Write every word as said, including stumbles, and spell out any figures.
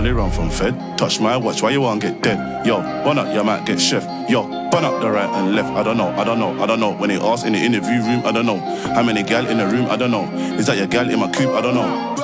only run from Fed. Touch my watch, why you won't get dead? Yo, bun up, you might get chef. Yo, bun up the right and left. I don't know, I don't know, I don't know. When they ask in the interview room, I don't know. How many gal in the room, I don't know. Is that your gal in my coupe? I don't know.